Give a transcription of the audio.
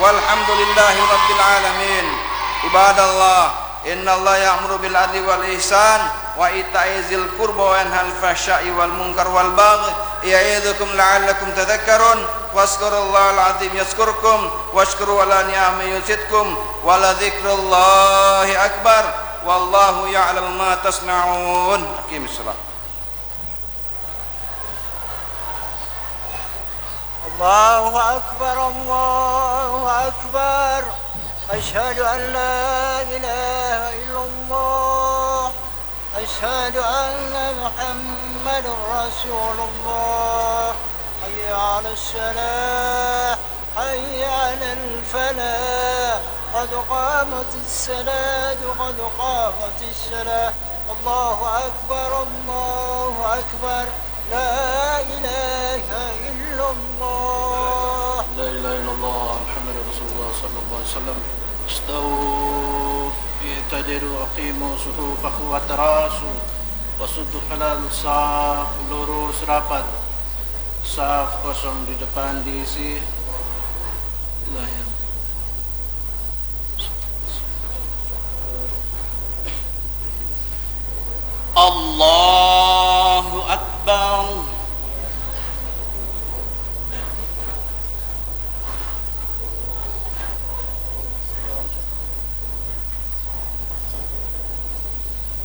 walhamdulillahi rabbil alamin. Ibadallah, innallaha ya'muru bil adli wal ihsan wa ita'i dzil qurba wa yanhal fahsya'i wal munkar wal baghi ya'idzukum la'allakum tadhakkarun wazkurullahal azim yazkurkum washkuru ala ni'amihi yazidkum wa la dzikrullahi akbar wallahu ya'lamu ma tasna'un. Aqimis shalah. الله أكبر الله أكبر أشهد أن لا إله إلا الله أشهد أن محمد رسول الله حي على الصلاة حي على الفلاح قد قامت الصلاة قد قامت الصلاة الله أكبر الله أكبر لا إله إلا الله لا إله إلا الله محمد رسول الله صلى الله عليه وسلم استووا اعتدلوا أقيموا صفوفكم وتراصوا وسدوا خلال saf lurus rapat saf kosong di depan diisi Allahu Akbar